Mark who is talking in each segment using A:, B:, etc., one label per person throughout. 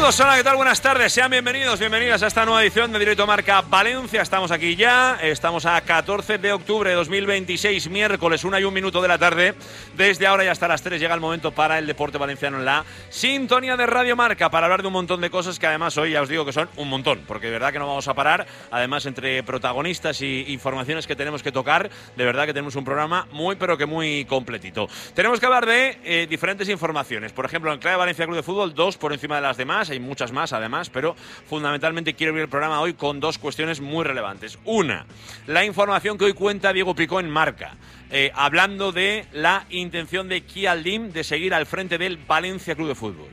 A: Saludos, hola, ¿qué tal? Buenas tardes, sean bienvenidos, bienvenidas a esta nueva edición de Directo Marca Valencia. Estamos aquí ya, estamos a 14 de octubre de 2026, miércoles, 1:01 de la tarde. Desde ahora y hasta las 3 llega el momento para el deporte valenciano en la sintonía de Radio Marca, para hablar de un montón de cosas que además hoy ya os digo que son un montón, porque de verdad que no vamos a parar. Además, entre protagonistas y informaciones que tenemos que tocar, de verdad que tenemos un programa muy, pero que muy completito. Tenemos que hablar de diferentes informaciones. Por ejemplo, en clave Valencia Club de Fútbol, dos por encima de las demás, hay muchas más además, pero fundamentalmente quiero abrir el programa hoy con dos cuestiones muy relevantes. Una, la información que hoy cuenta Diego Picó en Marca, hablando de la intención de Kialdim de seguir al frente del Valencia Club de Fútbol.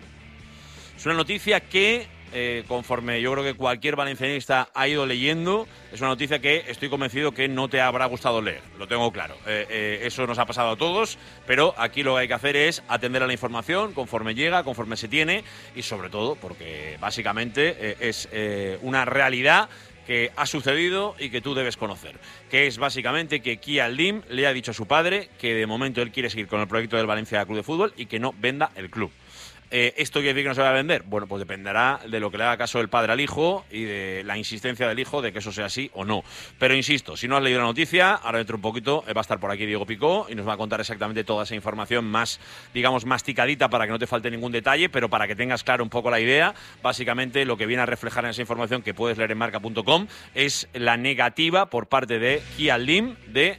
A: Es una noticia que, conforme yo creo que cualquier valencianista ha ido leyendo, es una noticia que estoy convencido que no te habrá gustado leer, lo tengo claro. Eso nos ha pasado a todos, pero aquí lo que hay que hacer es atender a la información conforme llega, conforme se tiene, y sobre todo porque básicamente es una realidad que ha sucedido y que tú debes conocer, que es básicamente que Kialdim le ha dicho a su padre que de momento él quiere seguir con el proyecto del Valencia Club de Fútbol y que no venda el club. ¿Esto quiere decir que no se va a vender? Bueno, pues dependerá de lo que le haga caso el padre al hijo y de la insistencia del hijo de que eso sea así o no. Pero insisto, si no has leído la noticia, ahora dentro de un poquito va a estar por aquí Diego Picó y nos va a contar exactamente toda esa información más, digamos, masticadita para que no te falte ningún detalle, pero para que tengas claro un poco la idea. Básicamente lo que viene a reflejar en esa información que puedes leer en marca.com es la negativa por parte de Kialdim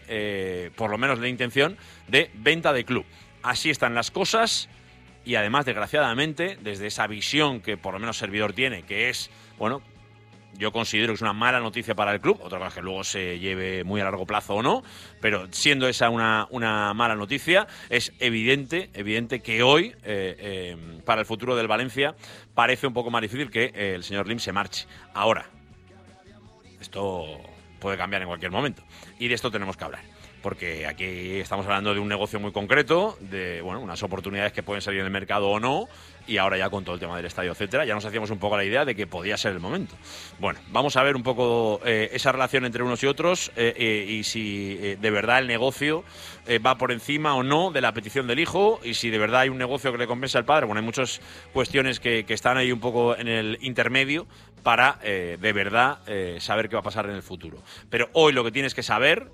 A: de, por lo menos la intención, de venta de club. Así están las cosas. Y además, desgraciadamente, desde esa visión que por lo menos Servidor tiene, que es, bueno, yo considero que es una mala noticia para el club, otra cosa que luego se lleve muy a largo plazo o no, pero siendo esa una mala noticia, es evidente que hoy, para el futuro del Valencia, parece un poco más difícil que el señor Lim se marche. Ahora, esto puede cambiar en cualquier momento, y de esto tenemos que hablar. Porque aquí estamos hablando de un negocio muy concreto, de bueno, unas oportunidades que pueden salir en el mercado o no, y ahora ya con todo el tema del estadio, etcétera, ya nos hacíamos un poco la idea de que podía ser el momento. Bueno, vamos a ver un poco esa relación entre unos y otros y si de verdad el negocio va por encima o no de la petición del hijo, y si de verdad hay un negocio que le compensa al padre. Bueno, hay muchas cuestiones que están ahí un poco en el intermedio para de verdad saber qué va a pasar en el futuro. Pero hoy lo que tienes que saber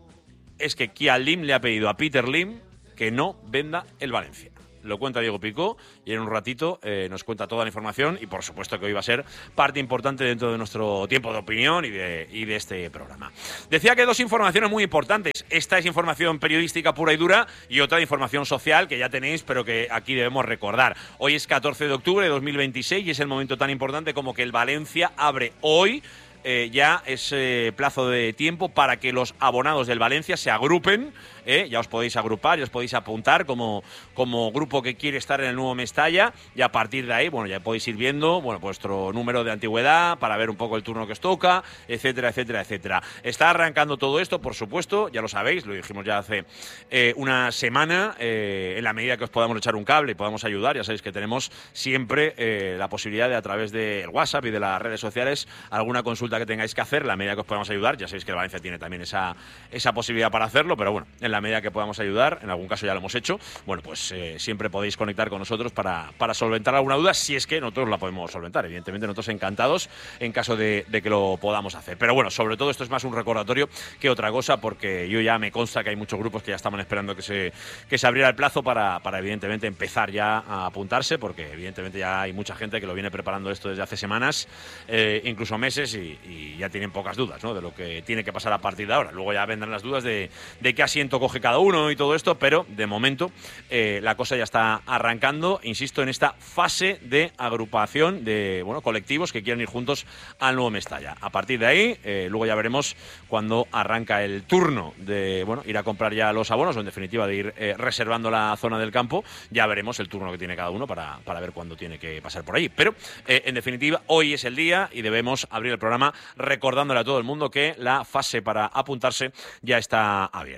A: es que Kialdim le ha pedido a Peter Lim que no venda el Valencia. Lo cuenta Diego Picó y en un ratito nos cuenta toda la información, y por supuesto que hoy va a ser parte importante dentro de nuestro tiempo de opinión y de este programa. Decía que dos informaciones muy importantes. Esta es información periodística pura y dura, y otra información social que ya tenéis, pero que aquí debemos recordar. Hoy es 14 de octubre de 2026 y es el momento tan importante como que el Valencia abre hoy. Ya es plazo de tiempo para que los abonados del Valencia se agrupen. Ya os podéis agrupar, ya os podéis apuntar como grupo que quiere estar en el nuevo Mestalla, y a partir de ahí, bueno, ya podéis ir viendo, bueno, vuestro número de antigüedad para ver un poco el turno que os toca, etcétera, etcétera, etcétera. Está arrancando todo esto, por supuesto, ya lo sabéis, lo dijimos ya hace una semana, en la medida que os podamos echar un cable y podamos ayudar, ya sabéis que tenemos siempre la posibilidad de, a través del WhatsApp y de las redes sociales, alguna consulta que tengáis que hacer, la medida que os podamos ayudar. Ya sabéis que el Valencia tiene también esa posibilidad para hacerlo, pero bueno, en la medida que podamos ayudar, en algún caso ya lo hemos hecho, bueno, pues siempre podéis conectar con nosotros para solventar alguna duda, si es que nosotros la podemos solventar. Evidentemente nosotros encantados en caso de que lo podamos hacer. Pero bueno, sobre todo esto es más un recordatorio que otra cosa, porque yo ya me consta que hay muchos grupos que ya estaban esperando que se abriera el plazo para evidentemente empezar ya a apuntarse, porque evidentemente ya hay mucha gente que lo viene preparando esto desde hace semanas, incluso meses, y ya tienen pocas dudas, ¿no?, de lo que tiene que pasar a partir de ahora. Luego ya vendrán las dudas de qué asiento coge cada uno y todo esto, pero de momento la cosa ya está arrancando, insisto, en esta fase de agrupación de colectivos que quieren ir juntos al nuevo Mestalla. A partir de ahí, luego ya veremos cuando arranca el turno de ir a comprar ya los abonos, o en definitiva de ir reservando la zona del campo. Ya veremos el turno que tiene cada uno para ver cuándo tiene que pasar por ahí. Pero en definitiva, hoy es el día y debemos abrir el programa recordándole a todo el mundo que la fase para apuntarse ya está abierta. Así que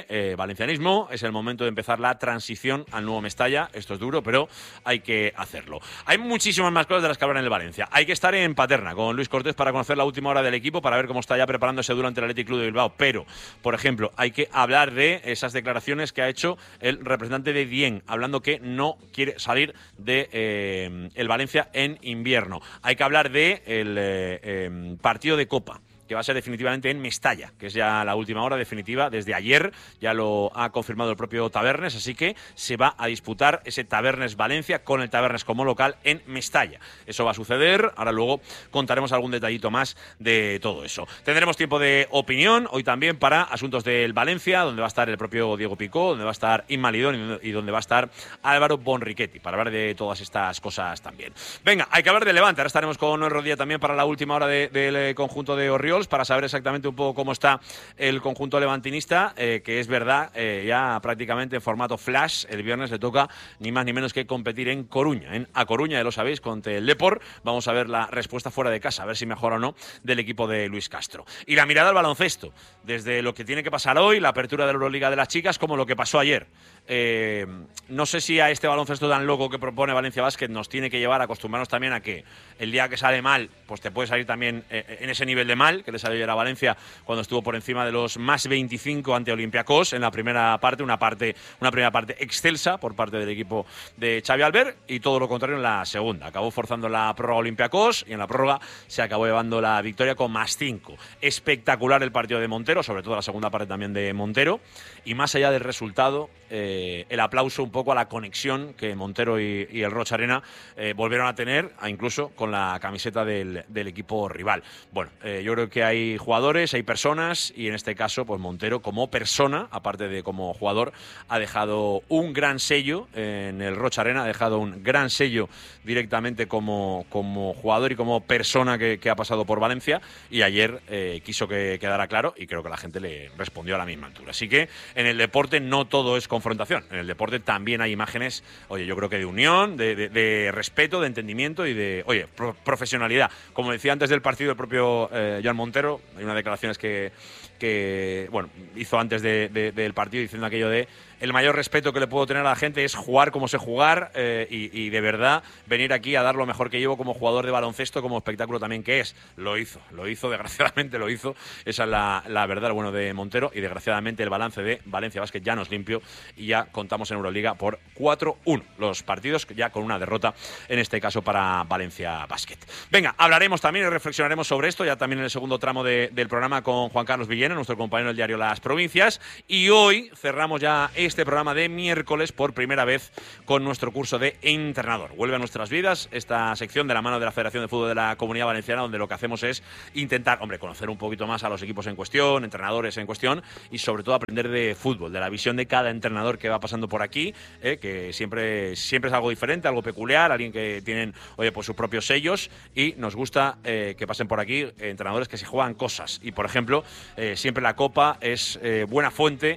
A: de valencianismo, es el momento de empezar la transición al nuevo Mestalla. Esto es duro, pero hay que hacerlo. Hay muchísimas más cosas de las que hablar en el Valencia. Hay que estar en Paterna con Luis Cortés para conocer la última hora del equipo, para ver cómo está ya preparándose durante el Athletic Club de Bilbao. Pero, por ejemplo, hay que hablar de esas declaraciones que ha hecho el representante de Dien, hablando que no quiere salir de el Valencia en invierno. Hay que hablar de el partido de Copa, que va a ser definitivamente en Mestalla, que es ya la última hora definitiva. Desde ayer ya lo ha confirmado el propio Tabernes, así que se va a disputar ese Tabernes Valencia con el Tabernes como local en Mestalla. Eso va a suceder, ahora luego contaremos algún detallito más de todo eso. Tendremos tiempo de opinión hoy también para asuntos del Valencia, donde va a estar el propio Diego Picó, donde va a estar Inma Lidón y donde va a estar Álvaro Bonriquetti, para hablar de todas estas cosas también. Venga, hay que hablar del Levante, ahora estaremos con Noel Rodilla también para la última hora del conjunto de Orriols, para saber exactamente un poco cómo está el conjunto levantinista, que es verdad, ya prácticamente en formato flash. El viernes le toca ni más ni menos que competir en Coruña, en A Coruña, ya lo sabéis, contra el Depor. Vamos a ver la respuesta fuera de casa, a ver si mejora o no del equipo de Luis Castro. Y la mirada al baloncesto, desde lo que tiene que pasar hoy, la apertura de la Euroliga de las chicas, como lo que pasó ayer. No sé si a este baloncesto tan loco que propone Valencia Basket nos tiene que llevar a acostumbrarnos también a que el día que sale mal, pues te puede salir también en ese nivel de mal que le salió ayer a Valencia cuando estuvo por encima de los más 25 ante Olympiacos en la primera parte, una primera parte excelsa por parte del equipo de Xavi Albert, y todo lo contrario en la segunda. Acabó forzando la prórroga Olympiacos y en la prórroga se acabó llevando la victoria con +5. Espectacular el partido de Montero, sobre todo la segunda parte también de Montero, y más allá del resultado, el aplauso un poco a la conexión que Montero y el Rocha Arena volvieron a tener, incluso con la camiseta del equipo rival. Bueno, yo creo que hay jugadores, hay personas, y en este caso, pues Montero como persona, aparte de como jugador, ha dejado un gran sello en el Rocha Arena, ha dejado un gran sello directamente como jugador y como persona que ha pasado por Valencia, y ayer quiso que quedara claro, y creo que la gente le respondió a la misma altura. Así que en el deporte no todo es confrontación, en el deporte también hay imágenes, oye, yo creo que de unión, de respeto, de entendimiento y de, oye, profesionalidad. Como decía antes del partido el propio Joan Montero, hay unas declaraciones que bueno, hizo antes del partido, diciendo aquello de: el mayor respeto que le puedo tener a la gente es jugar como sé jugar, y de verdad venir aquí a dar lo mejor que llevo como jugador de baloncesto, como espectáculo también que es. Lo hizo, desgraciadamente lo hizo. Esa es la verdad, lo bueno de Montero, y desgraciadamente el balance de Valencia Basket ya no es limpio y ya contamos en Euroliga por 4-1 los partidos, ya con una derrota en este caso para Valencia Basket. Venga, hablaremos también y reflexionaremos sobre esto ya también en el segundo tramo del programa con Juan Carlos Villena, nuestro compañero del diario Las Provincias, y hoy cerramos ya este programa de miércoles por primera vez con nuestro curso de entrenador. Vuelve a nuestras vidas esta sección de la mano de la Federación de Fútbol de la Comunidad Valenciana, donde lo que hacemos es intentar, conocer un poquito más a los equipos en cuestión, entrenadores en cuestión, y sobre todo aprender de fútbol, de la visión de cada entrenador que va pasando por aquí, que siempre es algo diferente, algo peculiar, alguien que tienen, oye, pues sus propios sellos, y nos gusta que pasen por aquí entrenadores que se juegan cosas. Y por ejemplo, siempre la Copa es buena fuente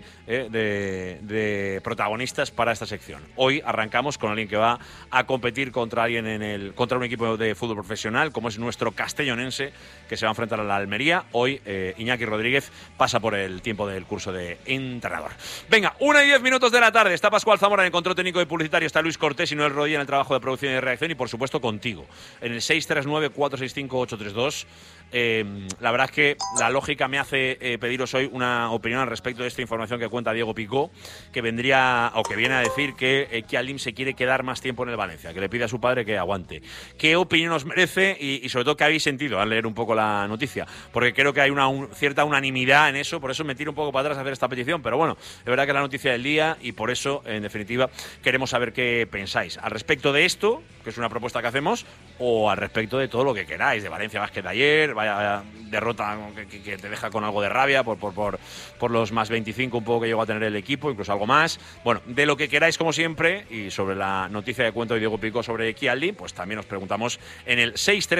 A: de protagonistas para esta sección. Hoy arrancamos con alguien que va a competir contra un equipo de fútbol profesional, como es nuestro castellonense, que se va a enfrentar a la Almería. Hoy Iñaki Rodríguez pasa por el tiempo del curso de entrenador. Venga, 1:10 de la tarde. Está Pascual Zamora en el control técnico y publicitario, está Luis Cortés y Noel Rodilla en el trabajo de producción y de reacción, y por supuesto contigo en el 639-465-832. La verdad es que la lógica me hace pediros hoy una opinión al respecto de esta información que cuenta Diego Picó, que viene a decir que Kialim se quiere quedar más tiempo en el Valencia, que le pide a su padre que aguante. ¿Qué opinión os merece y sobre todo qué habéis sentido al leer un poco la noticia? Porque creo que hay una cierta unanimidad en eso, por eso me tiro un poco para atrás a hacer esta petición, pero bueno, es verdad que es la noticia del día y por eso, en definitiva, queremos saber qué pensáis al respecto de esto, que es una propuesta que hacemos, o al respecto de todo lo que queráis, de Valencia Basket de ayer, vaya derrota que te deja con algo de rabia por los más 25 un poco que llegó a tener el equipo, incluso algo más. Bueno, de lo que queráis como siempre, y sobre la noticia que cuento de Diego Picó sobre Kialdi, pues también os preguntamos en el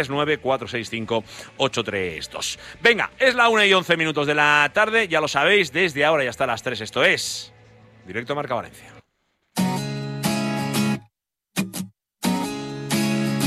A: 639-465-832. Venga, es la 1:11 de la tarde, ya lo sabéis, desde ahora y hasta las 3 esto es Directo Marca Valencia.